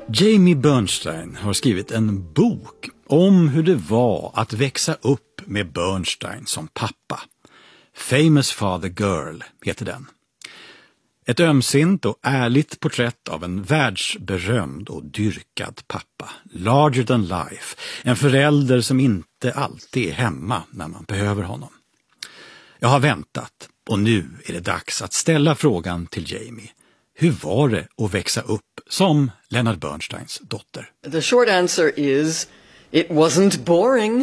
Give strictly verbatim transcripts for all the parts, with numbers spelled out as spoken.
Jamie Bernstein har skrivit en bok om hur det var att växa upp med Bernstein som pappa. Famous Father Girl heter den. Ett ömsint och ärligt porträtt av en världsberömd och dyrkad pappa. Larger than life. En förälder som inte alltid är hemma när man behöver honom. Jag har väntat och nu är det dags att ställa frågan till Jamie. Hur var det att växa upp som Leonard Bernsteins dotter? The short answer is, it wasn't boring.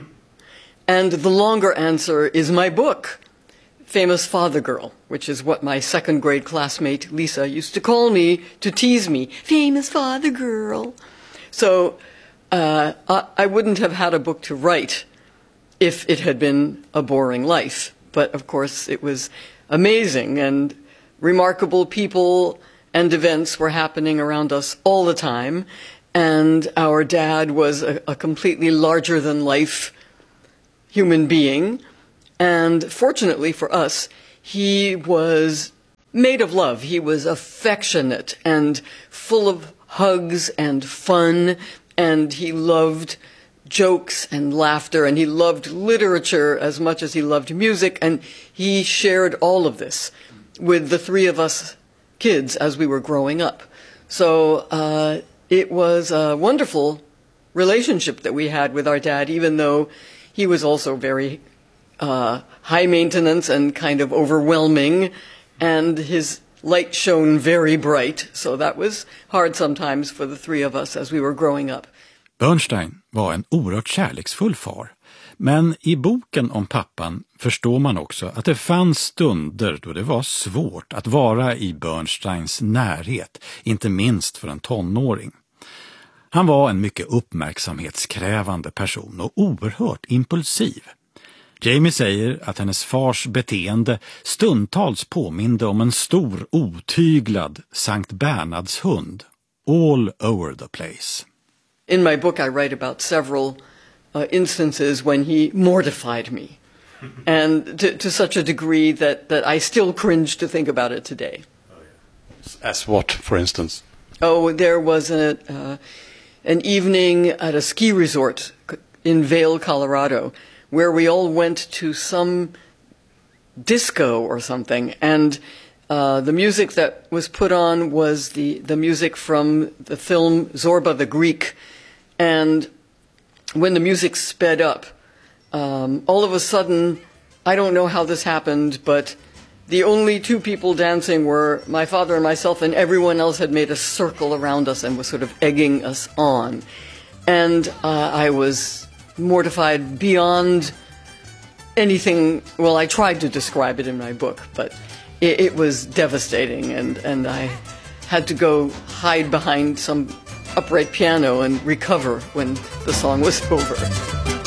And the longer answer is my book, Famous Father Girl, which is what my second grade classmate Lisa used to call me to tease me. Famous Father Girl. So uh, I, I wouldn't have had a book to write if it had been a boring life. But of course it was amazing, and remarkable people and events were happening around us all the time. And our dad was a, a completely larger-than-life human being. And fortunately for us, he was made of love. He was affectionate and full of hugs and fun. And he loved jokes and laughter. And he loved literature as much as he loved music. And he shared all of this with the three of us kids as we were growing up. So uh, it was a wonderful relationship that we had with our dad, even though he was also very uh, high maintenance and kind of overwhelming, and his light shone very bright. So that was hard sometimes for the three of us as we were growing up. Bernstein var en oerhört kärleksfull far. Men i boken om pappan förstår man också att det fanns stunder då det var svårt att vara i Bernsteins närhet, inte minst för en tonåring. Han var en mycket uppmärksamhetskrävande person och oerhört impulsiv. Jamie säger att hennes fars beteende stundtals påminde om en stor otyglad Sankt Bernards hund, all over the place. In my book I write about several Uh, instances when he mortified me, and to, to such a degree that, that I still cringe to think about it today. As what, for instance? Oh, there was a, uh, an evening at a ski resort in Vail, Colorado, where we all went to some disco or something, and uh, the music that was put on was the, the music from the film Zorba the Greek, and when the music sped up, um, all of a sudden, I don't know how this happened, but the only two people dancing were my father and myself, and everyone else had made a circle around us and was sort of egging us on. And uh, I was mortified beyond anything. Well, I tried to describe it in my book, but it, it was devastating, and, and I had to go hide behind some upright piano and recover when the song was over.